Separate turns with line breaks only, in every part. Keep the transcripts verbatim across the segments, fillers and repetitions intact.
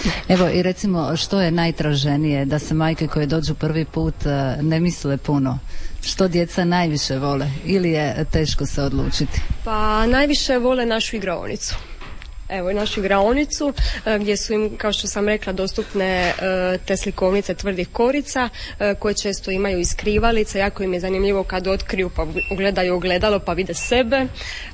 Evo i recimo što je najtraženije da se majke koje dođu prvi put ne misle puno? Što djeca najviše vole ili je teško se odlučiti?
Pa najviše vole našu igraonicu. Evo i našu igraonicu gdje su im, kao što sam rekla, dostupne te slikovnice tvrdih korica koje često imaju i skrivalice. Jako im je zanimljivo kad otkriju pa ugledaju ogledalo pa vide sebe,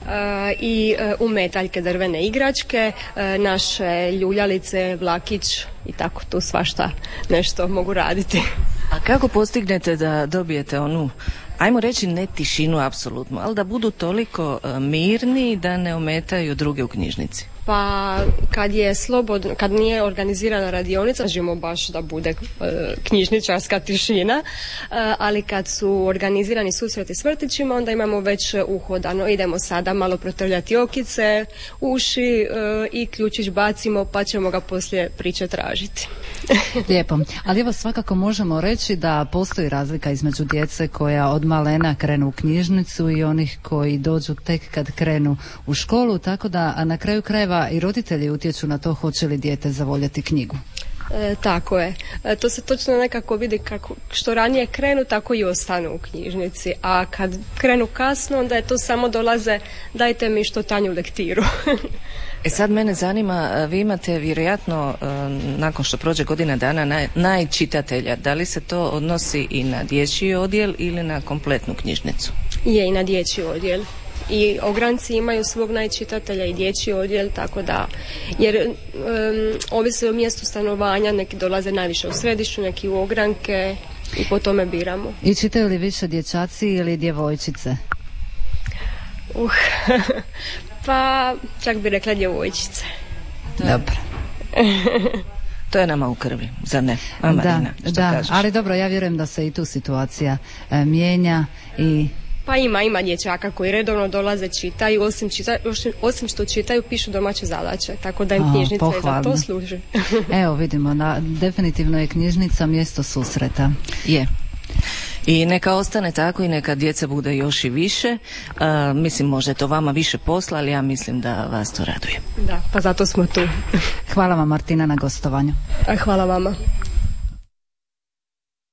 i umetaljke, drvene igračke, naše ljuljalice, vlakić i tako tu svašta nešto mogu raditi.
A kako postignete da dobijete onu, ajmo reći, ne tišinu apsolutno, ali da budu toliko mirni da ne ometaju druge u knjižnici?
Pa kad je slobodno, kad nije organizirana radionica, želimo baš da bude e, knjižničarska tišina, e, ali kad su organizirani susreti s vrtićima, onda imamo već uhodano, idemo sada malo protrljati okice, uši e, i ključić bacimo pa ćemo ga poslije priče tražiti.
Lijepo, ali evo svakako možemo reći da postoji razlika između djece koja od malena krenu u knjižnicu i onih koji dođu tek kad krenu u školu, tako da a na kraju krajeva i roditelji utječu na to hoće li dijete zavoljeti knjigu.
E, tako je. E, to se točno nekako vidi kako, što ranije krenu, tako i ostanu u knjižnici. A kad krenu kasno, onda je to samo dolaze, dajte mi što tanju lektiru.
E sad mene zanima, vi imate vjerojatno, nakon što prođe godina dana, naj, najčitatelja. Da li se to odnosi i na dječji odjel ili na kompletnu knjižnicu?
Je, i na dječji odjel. I ogranci imaju svog najčitatelja i dječji odjel, tako da, jer um, ovisi o mjestu stanovanja, neki dolaze najviše u središću, neki u ogranke i po tome biramo.
I čitaju li više dječaci ili djevojčice?
Uh, pa čak bi rekla djevojčice.
Dobro.
To je nama u krvi, zar ne? A Marina,
da, da, ali dobro, ja vjerujem da se i tu situacija e, mijenja i...
Pa ima, ima dječaka koji redovno dolaze, čitaju, osim, čita, osim što čitaju, pišu domaće zadaće, tako da im knjižnica i za to služi.
Evo vidimo, da, definitivno je knjižnica mjesto susreta.
Je. I neka ostane tako i neka djeca bude još i više. Uh, mislim, možda je to vama više posla, ali ja mislim da vas to raduje.
Da, pa zato smo tu.
Hvala vam, Martina, na gostovanju.
Hvala vama.